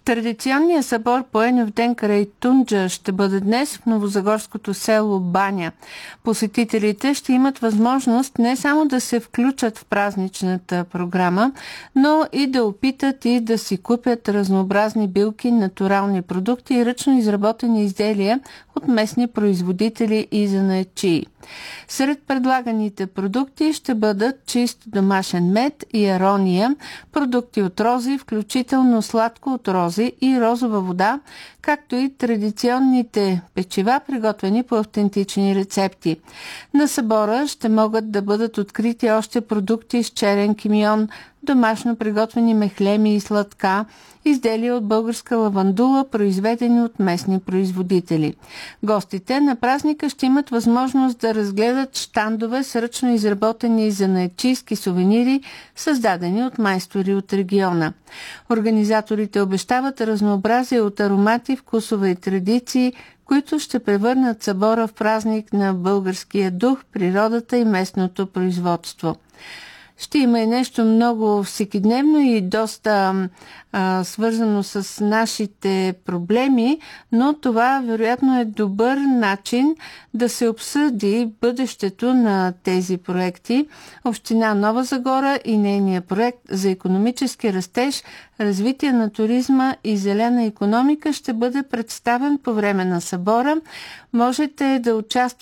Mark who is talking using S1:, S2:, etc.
S1: Традиционният събор по Еньов ден край Тунджа ще бъде днес в новозагорското село Баня. Посетителите ще имат възможност не само да се включат в празничната програма, но и да опитат и да си купят разнообразни билки, натурални продукти и ръчно изработени изделия от местни производители и занаятчии. Сред предлаганите продукти ще бъдат чист домашен мед и арония, продукти от рози, включително сладко от рози и розова вода, както и традиционните печива, приготвени по автентични рецепти. На събора ще могат да бъдат открити още продукти с черен кимион, домашно приготвени мехлеми и сладка, изделия от българска лавандула, произведени от местни производители. Гостите на празника ще имат възможност да разгледат щандове с ръчно изработени занаятчийски сувенири, създадени от майстори от региона. Организаторите обещават разнообразие от аромати, вкусове и традиции, които ще превърнат събора в празник на българския дух, природата и местното производство. Ще има и нещо много всекидневно и доста свързано с нашите проблеми, но това вероятно е добър начин да се обсъди бъдещето на тези проекти. Община Нова Загора и нейния проект за икономически растеж, развитие на туризма и зелена икономика ще бъде представен по време на събора. Можете да участвате